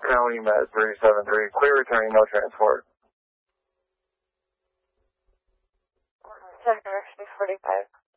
County Med 373. Clear returning, no transport. Center 45.